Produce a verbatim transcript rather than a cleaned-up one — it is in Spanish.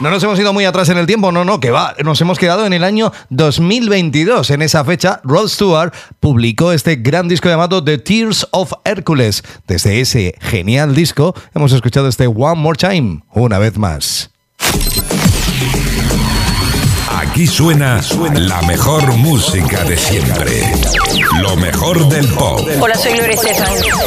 No nos hemos ido muy atrás en el tiempo, no, no, que va. Nos hemos quedado en el año dos mil veintidós. En esa fecha, Rod Stewart publicó este gran disco llamado The Tears of Hercules. Desde ese genial disco hemos escuchado este One More Time, una vez más. Aquí suena la mejor música de siempre. Lo mejor del pop. Hola, soy Gloria Estefan.